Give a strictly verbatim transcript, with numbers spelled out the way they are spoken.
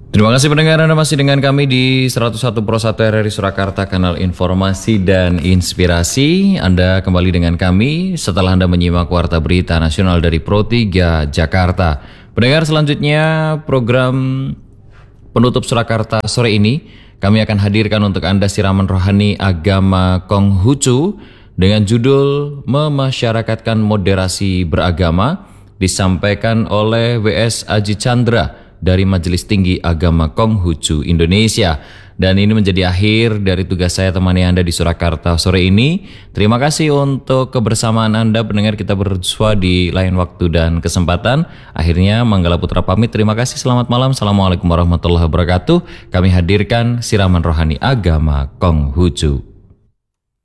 Terima kasih pendengar, Anda masih dengan kami di seratus satu Pro satu R R I Surakarta, kanal informasi dan inspirasi. Anda kembali dengan kami setelah Anda menyimak Warta Berita Nasional dari Pro tiga Jakarta. Pendengar, selanjutnya program penutup Surakarta sore ini kami akan hadirkan untuk Anda siraman rohani agama Konghucu dengan judul Memasyarakatkan Moderasi Beragama, disampaikan oleh W S Aji Chandra dari Majelis Tinggi Agama Konghucu Indonesia. Dan ini menjadi akhir dari tugas saya temani Anda di Surakarta sore ini. Terima kasih untuk kebersamaan Anda pendengar, kita bersua di lain waktu dan kesempatan. Akhirnya Manggala Putra pamit, terima kasih, selamat malam. Assalamualaikum warahmatullahi wabarakatuh. Kami hadirkan siraman rohani agama Konghucu.